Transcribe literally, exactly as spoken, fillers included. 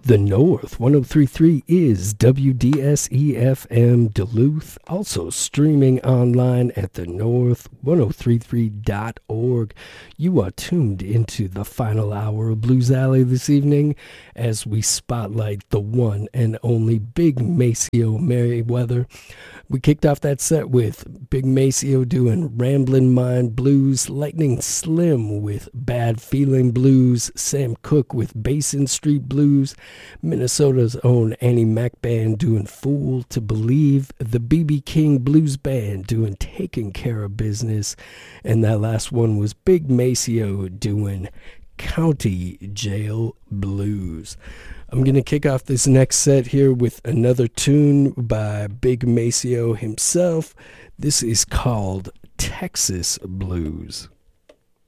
The North one oh three point three is W D S E F M Duluth, also streaming online at the north ten thirty-three dot org. You are tuned into the final hour of Blues Alley this evening as we spotlight the one and only Big Maceo Merriweather. We kicked off that set with Big Maceo doing Ramblin' Mind Blues, Lightning Slim with Bad Feeling Blues, Sam Cooke with Basin Street Blues, Minnesota's own Annie Mac Band doing Fool to Believe, the B B King Blues Band doing Taking Care of Business, and that last one was Big Maceo doing County Jail Blues. I'm going to kick off this next set here with another tune by Big Maceo himself. This is called Texas Blues.